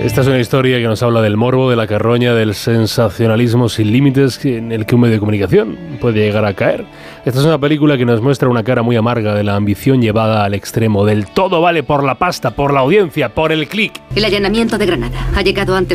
Esta es una historia que nos habla del morbo, de la carroña, del sensacionalismo sin límites en el que un medio de comunicación puede llegar a caer. Esta es una película que nos muestra una cara muy amarga de la ambición llevada al extremo, del todo vale por la pasta, por la audiencia, por el clic. El allanamiento de Granada ha llegado antes